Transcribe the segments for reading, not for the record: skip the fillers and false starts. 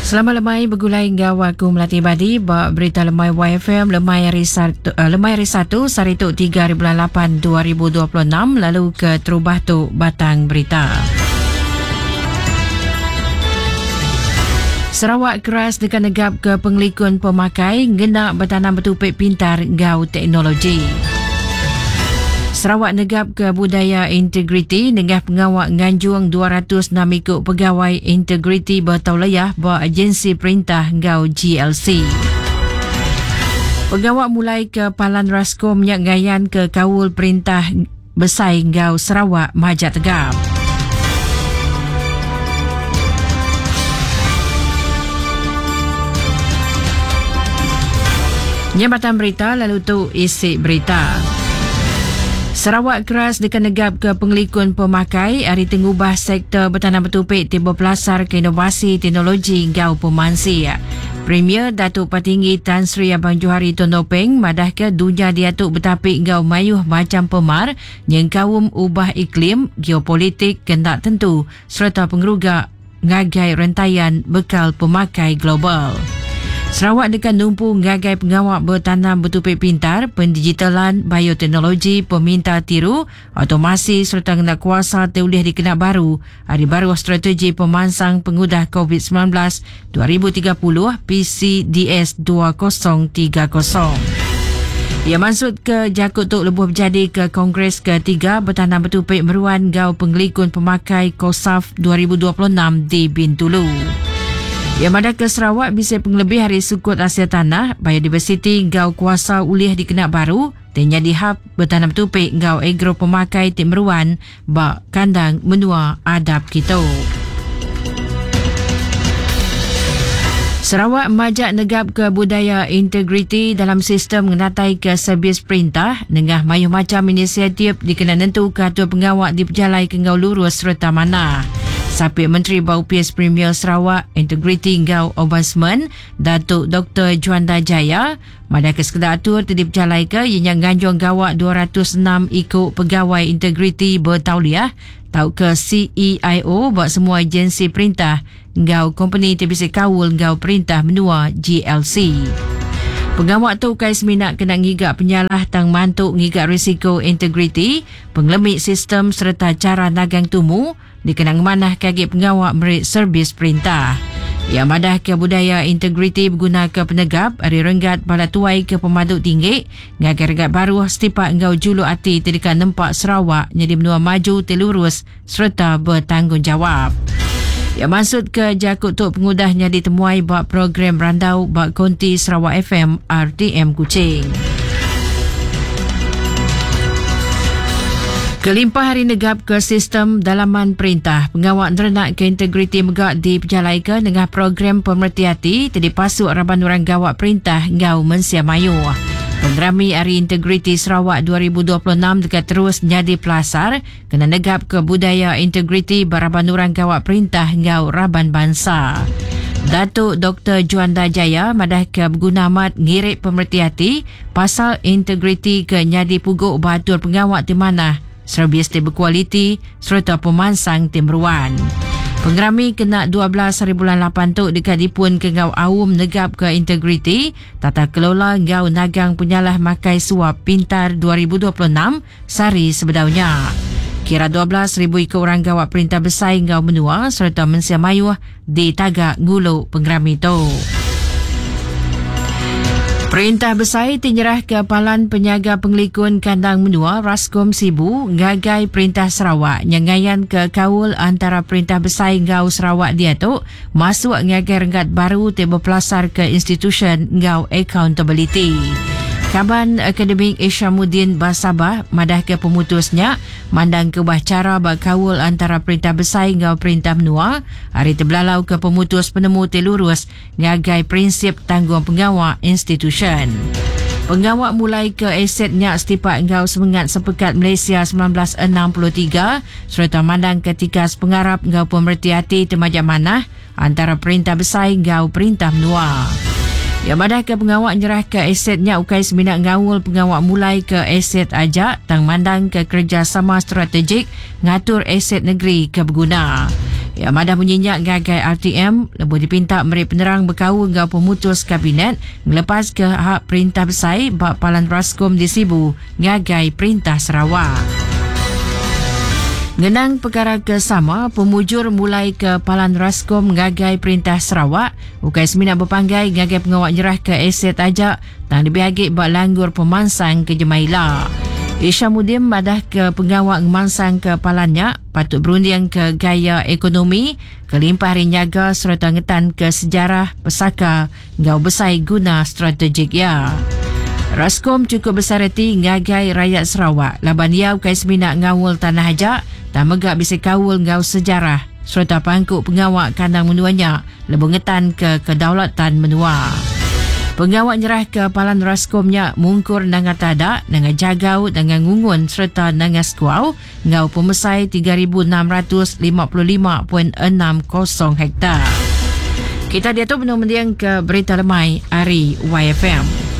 Selamat lemai bergulai gawat ku melatih badi berita lemai YFM lemai hari 1 Sarituk 3 bulan 8 2026 lalu ke terubah tu batang berita. Sarawak keras dekat negap ke penglikun pemakai genak bertanam bertupik pintar gau teknologi. Sarawak negap ke budaya integriti negah pengawak nganjung 206 ikut pegawai integriti bertauliah agensi perintah gau GLC. Pegawak mulai ke Palan Raskom minyak gayan ke kawul perintah besai gau Sarawak Majak Tegap. Nyambatan berita lalu tu isi berita. Sarawak keras dekat negap ke penglikun pemakai hari tengubah sektor bertanam bertupik tiba pelasar ke inovasi teknologi gau pemansi. Premier Datuk Patinggi Tan Sri Abang Johari Tonopeng madah ke dunia diatuk bertapik gau mayuh macam pemar yang kawum ubah iklim, geopolitik kendak tentu serta pengerugak ngagai rentaian bekal pemakai global. Sarawak dekat numpu ngagai pengawak bertanam bertupik pintar, pendigitalan, bioteknologi, peminta tiru, otomasi serta kena kuasa teulih dikenal baru. Hari baru strategi pemansang pengudah COVID-19 2030 PCDS 2030. Ia maksud ke Jakut Tok lebuh berjadi ke Kongres ke-3 bertanam bertupik meruan gau penglikun pemakai KOSAF 2026 di Bintulu. Yang mana ke Sarawak bisa penglebih hari sukut Asia Tanah, biodiversiti gau kuasa ulih dikenak baru, dan jadi hab bertanam tupik gau agro pemakai timruan, bak kandang menua adab kita. Sarawak majak negap ke budaya integriti dalam sistem mengenatai ke servis perintah, nengah mayuh macam inisiatif dikena nentu ke atur pengawak di pejalai ke gau lurus serta mana. Sapit Menteri Baupias Premier Sarawak Integriti Gau Ombudsman Datuk Dr. Juanda Jaya madah ke sekedar atur terdip jalai ke yang ganjong gawak 206 ikut pegawai integriti bertauliah tau ke CEIO buat semua agensi perintah gau company TBC Kawul gau perintah menua GLC. Pengawak tu kais minat kena ngigak penyalah tang mantuk ngigak risiko integriti, penglemik sistem serta cara nagang tumu dikenang manah kaki pengawak merit servis perintah. Ia madah ke budaya integriti berguna ke penegap hari renggat pada tuai ke pemaduk tinggi ngagai regat baru setipak ngau julu hati terdekat nempak Sarawak jadi menua maju telurus serta bertanggungjawab. Ia maksud ke Jakut Tok pengudahnya ditemuai buat program randau buat konti Sarawak FM RTM Kuching. Kelimpah hari negap ke sistem dalaman perintah. Pengawak nerenak ke integriti megak di pejalai ke dengan program pemerhati terpasuk Raban Orang Gawat Perintah Gau Mensia Mayu. Pengerami Hari Integriti Sarawak 2026 dekat terus jadi pelasar kena negap ke budaya integriti Baraban Orang Gawat Perintah Gau Raban Bangsa. Datuk Dr. Juanda Jaya madah ke berguna amat ngirik pemerhati pasal integriti ke nyadi puguk bahatur pengawak di mana servis berkualiti serta pemansang timruan. Pengerami kena 12 hari bulan 8 tu dekat dipun ke gau awum negap ke integriti tata kelola gau nagang penyalah makai suap pintar 2026 sari sebedaunya. Kira 12,000 ikut orang gawat perintah besar gau menua serta Mensia Mayuh di tagak ngulu pengerami tu. Perintah besar dinyerah ke Palan Penyaga Penglikun Kandang Menua Raskom Sibu ngagai Perintah Sarawak nyangayan ke kawul antara Perintah Besar Gau Sarawak Diatuk masuk ngagai renggat baru tiba pelasar ke institution Gau Accountability. Kaban Akademik Isyamuddin Basabah madah ke pemutusnya mandang ke cara bakawul antara Perintah Besar Gau Perintah Menua hari terbelalau ke pemutus penemu telurus ngagai prinsip tanggung pengawak institution. Pengawak mulai ke asetnya setipak Gau Semengat Sepekat Malaysia 1963 serta mandang ketika sepengarap Gau pemerhati temajak manah antara Perintah Besar Gau Perintah Menua. Yang madah ke pengawak nyerah ke asetnya ukai seminat ngawul pengawak mulai ke aset ajak tang mandang ke kerjasama strategik ngatur aset negeri ke berguna. Ya, madah menyenyak gagai RTM lebih dipinta meri penerang berkau ngau pemutus kabinet ngelepas ke hak perintah besar bak Palan Raskom di Sibu ngagai perintah Sarawak. Ngenang perkara kesama, pemujur mulai ke Palan Raskom ngagai perintah Sarawak, ukai semina berpanggai ngagai pengawak nyerah ke aset ajak dan dibihagi bak langgur pemansang ke Jemaila. Isyamuddin madah ke pengawak ngemansang ke Palannya patut berunding ke gaya ekonomi, kelimpah rinyaga serta ngetan ke sejarah pesaka ngau besar guna strategik ya. Raskom cukup besar reti ngagai rakyat Sarawak laban ia ukai semina ngawul tanah ajak dan megak bisa kawul ngau sejarah serta pangkuk pengawak kandang menuanya lebih ngetan ke kedaulatan menua. Pengawak nyerah ke Palan Raskomnya mungkur dengan tadak, dengan jagau, dengan ngungun serta dengan skuau ngau pemesai 3,655.60 hektar. Kita diatur menung-mendiang ke berita lemai Ari YFM.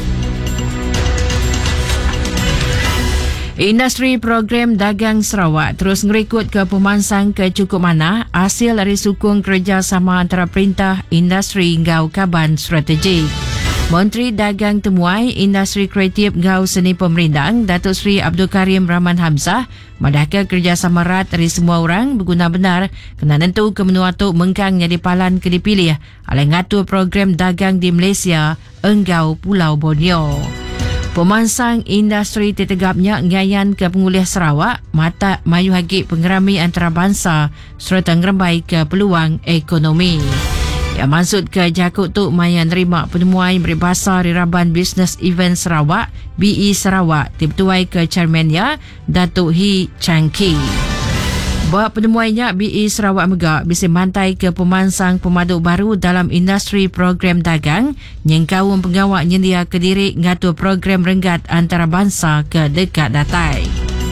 Industri program dagang Sarawak terus ngerekod ke pemansang ke cukup mana hasil dari sukung kerjasama antara perintah, industri ngau kaban strategik. Menteri Dagang Temuai, Industri Kreatif ngau Seni Pemerintang, Datuk Seri Abdul Karim Rahman Hamzah, madahkan kerjasama erat dari semua orang berguna benar kena nentu ke menua tu mengkang jadi palan ke dipilih oleh ngatur program dagang di Malaysia, Enggau Pulau Borneo. Pemansang industri tetegapnya ngayan ke pengulih Sarawak, mata mayu hagi pengerami antarabangsa serta ngerembai ke peluang ekonomi. Yang maksud ke jakut tu maya nerima penemuan berbahasa Riraban Business Event Sarawak, BE Sarawak, diptuai ke chairmannya, Datuk Hee Chang Ki. Buat penemuannya, BE Sarawak megak bisa mantai ke pemansang pemaduk baru dalam industri program dagang yang kaum pengawak nyendia ke diri ngatur program renggat antarabangsa ke dekat datai.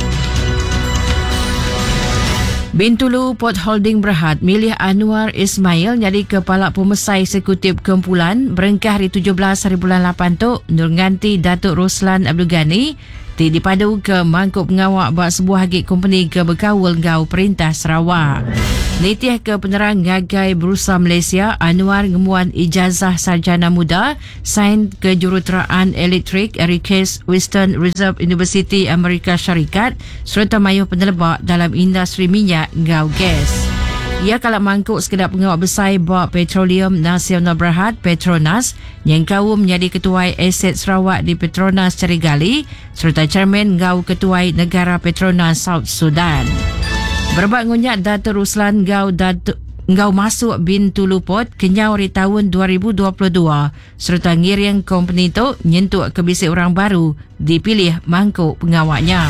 Bintulu Port Holding Berhad milih Anwar Ismail jadi Kepala Pemesai Eksekutif Kumpulan berengkah hari 17 hari bulan 8 tu nur ganti Datuk Roslan Abdul Ghani dipadu ke mangkuk pengawak bak sebuah hagi company ke berkawal ngau Perintah Sarawak. Nitih ke penerang ngagai Bursa Malaysia, Anwar ngemuan ijazah sarjana muda, sain ke juruteraan elektrik dari Case Western Reserve University Amerika Syarikat, serta mayu penelebak dalam industri minyak ngau gas. Ia kalap mangkuk sekedar pengawak besar bak Petroleum Nasional Berhad Petronas yang kaum menjadi ketua aset Sarawak di Petronas Carigali serta chairman ngau ketua negara Petronas South Sudan. Berbak ngunyak Datuk Ruslan ngau masuk Bintulu Port kenyau di tahun 2022 serta ngiring company tu nyentuk ke bisik orang baru dipilih mangkuk pengawaknya.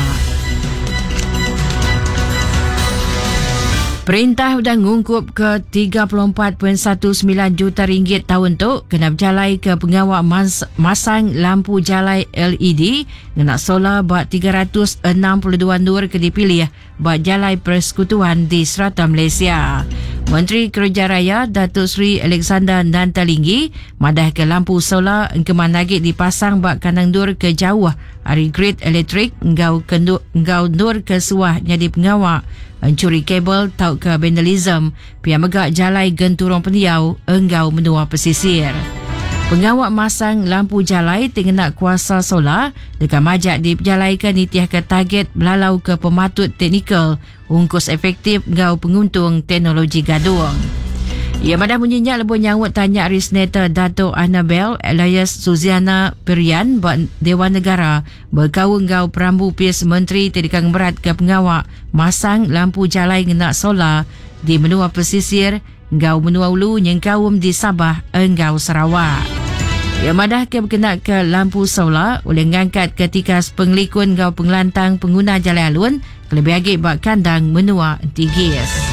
Perintah dah ngungkup ke 34.19 juta ringgit tahun tu kena berjalai ke pengawak masang lampu jalai LED dengan solar bak 362 nur ke dipilih bak jalai persekutuan di Serata Malaysia. Menteri Kerja Raya Datuk Seri Alexander Nantalinggi madah ke lampu solar engkeman lagi dipasang bak kandang dur ke jauh hari grid elektrik ngau nur ke suah jadi pengawak mencuri kabel tau ke vandalism pihak megak jalai genturong peniau enggau menua pesisir. Pengawak masang lampu jalai tinggal kuasa solar dekat majak diperjalaikan nitiah ke target belalau ke pematut teknikal ungkus efektif ngau penguntung teknologi gaduang. Ia madah menyenyak lebih nyawut tanya Risneta Dato' Annabel Elias Suziana Perian buat Dewan Negara berkawung ngau perambu pis menteri terdikang berat ke pengawak masang lampu jalai ngenak solar di menua pesisir ngau menua ulu yang kaum di Sabah enggau Sarawak. Ia madah ke berkenaan ke lampu solar oleh ngangkat ketika penglikun ngau pengelantang pengguna jalan alun kelebih lagi bak kandang menua Tigis.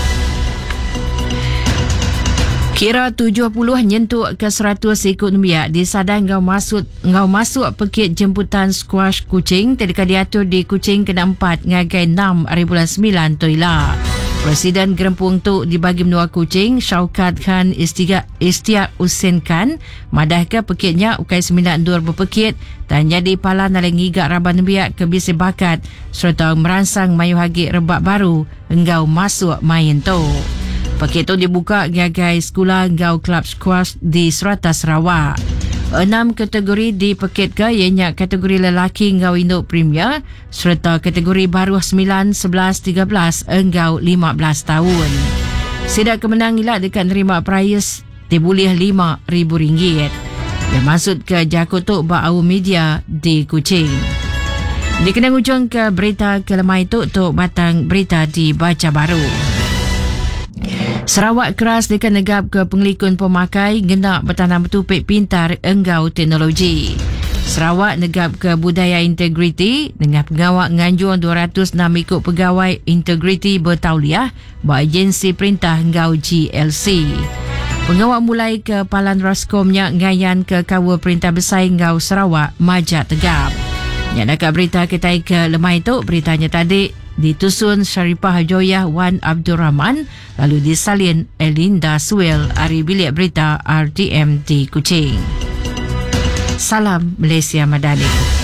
Kira 70 nyentuk ke 100 ikut numbiak di sadang ngau masuk pekit jemputan squash Kuching terdika diatur di Kuching kena 4 ngagai 6 hari bulan 9 toilah. Presiden Gerempung tu dibagi menua Kuching Syaukat Khan Istiak Usin Khan madah ke pekitnya ukai 9 dur berpekit dan jadi pala naling ngigak raban numbiak ke bisi bakat serta merangsang mayu hagi rebak baru enggau masuk main tu. Paket tu dibuka gagai sekolah ngau klub squash di Serata Sarawak. 6 kategori di paket ke ianya kategori lelaki ngau induk premier serta kategori baru 9, 11, 13 engau 15 tahun. Sidak kemenang ilak dekat nerima prize diboleh RM5,000 yang masuk ke Jakotok Ba'au Media di Kuching. Dikenang ujung ke berita ke lemai tuk batang berita di Baca Baru. Sarawak keras dekat negap ke pengelikun pemakai genak bertanam betupik pintar enggau teknologi. Sarawak negap ke budaya integriti dengan pengawak nganjur 206 ikut pegawai integriti bertauliah buat agensi perintah enggau GLC. Pengawak mulai ke Palan Raskomnya ngayan ke Kawal Perintah Besar Enggau Sarawak Majak Tegap. Yang dekat berita kita ke lemai tu beritanya tadi ditusun Syarifah Joyah Wan Abdul Rahman lalu disalin Elinda Suel dari bilik berita RTM di Kuching. Salam Malaysia Madani.